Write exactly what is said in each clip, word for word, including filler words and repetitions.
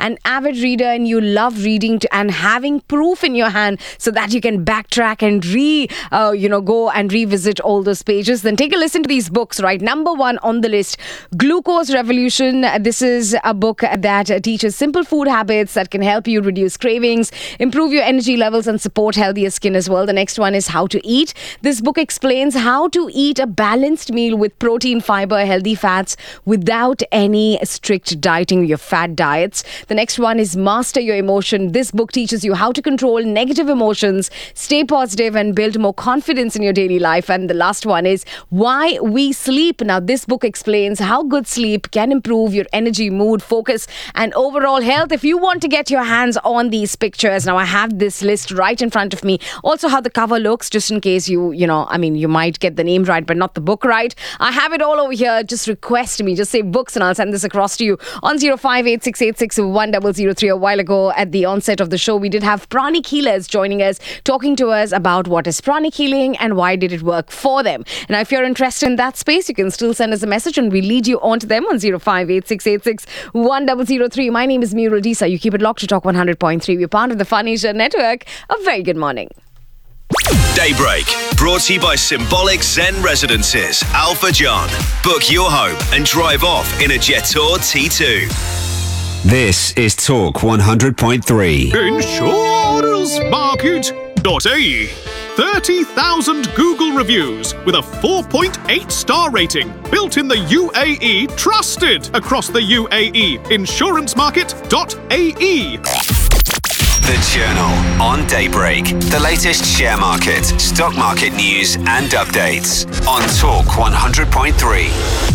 an avid reader and you love reading to, and having proof in your hand so that you can backtrack and re, uh, you know, go and revisit all those pages, then take a listen to these books, right? Number one on the list, Glucose Revolution. This is a book that teaches simple food habits that can help you reduce cravings, improve your energy levels, and support healthier skin as well. The next one is How to Eat. This book explains how to eat a balanced meal with protein, fiber, healthy fats without any strict dieting, your fat diets. The next one is Master Your Emotion. This book teaches you how to control negative emotions, stay positive, and build more confidence in your daily life. And the last one is Why We Sleep. Now, this book explains how good sleep can improve your energy, mood, focus, and overall health. If you want to get your hands on these pictures, now I have this list right in front of me. Also, how the cover looks, just in case you, you know, I mean, you might get the name right, but not the book right. I have it all over here. Just request me. Just say books and I'll send this across to you on zero five eight six eight six one zero zero three. A while ago at the onset of the show, we did have pranic healers joining us, talking to us about what is pranic healing and why did it work for them. Now, if you're interested in that space, you can still send us a message and we lead you on to them on zero five eight six eight six one zero zero three. My name is Murul Disa. You keep it locked to Talk one hundred point three. We're part of the Fun Asia Network. A very good morning. Daybreak, brought to you by Symbolic Zen Residences, Alpha John. Book your home and drive off in a Jetour T two. This is Talk one hundred point three. Insurance Market dot A E. thirty thousand Google reviews with a four point eight star rating. Built in the U A E, trusted across the U A E. Insurance Market dot A E. The Journal on Daybreak. The latest share market, stock market news and updates on Talk one hundred point three.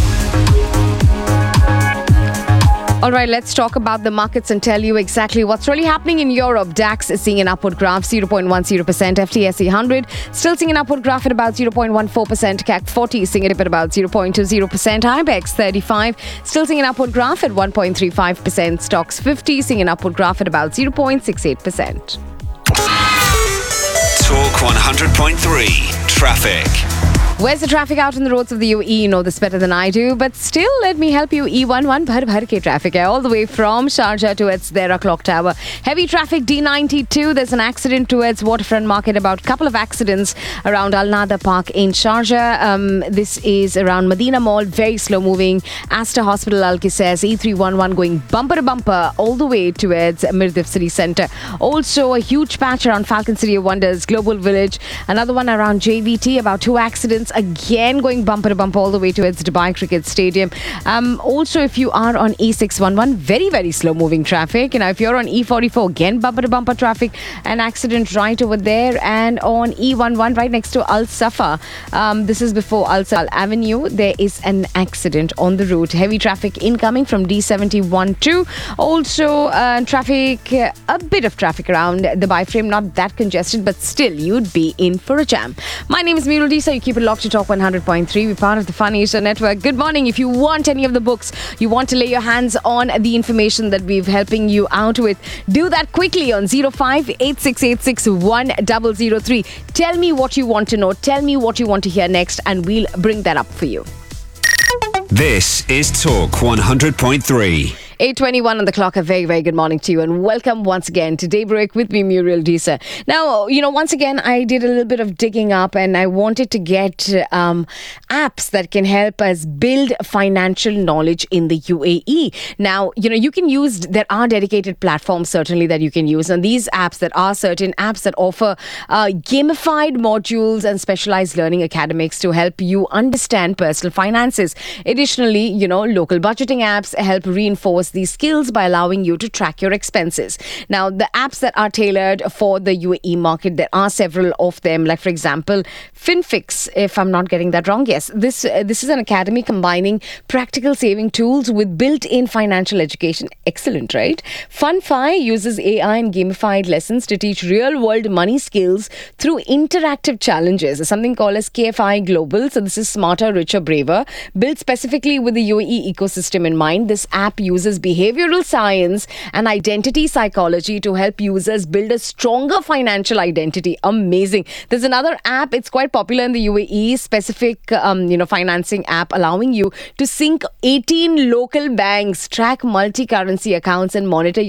All right, let's talk about the markets and tell you exactly what's really happening in Europe. DAX is seeing an upward graph, zero point one zero percent. F T S E one hundred still seeing an upward graph at about zero point one four percent. C A C forty seeing a dip at about zero point two zero percent. I B E X thirty-five still seeing an upward graph at one point three five percent. Stocks fifty seeing an upward graph at about zero point six eight percent. Talk one hundred point three. Traffic. Where's the traffic out on the roads of the U A E? You know this better than I do. But still, let me help you. E eleven bhar bhar ke traffic hai. All the way from Sharjah towards Dera Clock Tower. Heavy traffic D ninety-two. There's an accident towards Waterfront Market. About a couple of accidents around Al Nada Park in Sharjah. Um, this is around Medina Mall. Very slow moving. Aster Hospital Al Qisais. E three eleven going bumper to bumper all the way towards Mirdif City Centre. Also, a huge patch around Falcon City of Wonders, Global Village. Another one around J V T. About two accidents. Again going bumper to bumper all the way towards Dubai Cricket Stadium. Um, also, if you are on E six eleven, very, very slow moving traffic. You know, if you're on E forty-four, again bumper to bumper traffic. An accident right over there. And on E eleven, right next to Al Safa, um, this is before Al Sal Avenue, there is an accident on the route. Heavy traffic incoming from D seventy-one too. Also, uh, traffic, uh, a bit of traffic around the biframe, not that congested, but still, you'd be in for a jam. My name is Murul Disa. You keep it locked to Talk one hundred point three. We're part of the Fun Asia Network. Good morning. If you want any of the books, you want to lay your hands on the information that we've helping you out with, do that quickly on zero five eight six eight six one zero zero three. Tell me what you want to know. Tell me what you want to hear next, and we'll bring that up for you. This is Talk one hundred point three. eight twenty-one on the clock. A very, very good morning to you and welcome once again to Daybreak with me, Muriel Disa. Now, you know, once again, I did a little bit of digging up and I wanted to get um, apps that can help us build financial knowledge in the U A E. Now, you know, you can use, there are dedicated platforms certainly that you can use, and these apps that are certain apps that offer uh, gamified modules and specialized learning academics to help you understand personal finances. Additionally, you know, local budgeting apps help reinforce these skills by allowing you to track your expenses. Now, the apps that are tailored for the U A E market, there are several of them. Like, for example, FinFix, if I'm not getting that wrong. Yes, this uh, this is an academy combining practical saving tools with built-in financial education. Excellent, right? FunFi uses A I and gamified lessons to teach real-world money skills through interactive challenges. There's something called as K F I Global. So this is Smarter, Richer, Braver. Built specifically with the U A E ecosystem in mind, this app uses behavioral science and identity psychology to help users build a stronger financial identity. Amazing. There's another app, it's quite popular in the U A E, specific um, you know, financing app allowing you to sync eighteen local banks, track multi-currency accounts and monitor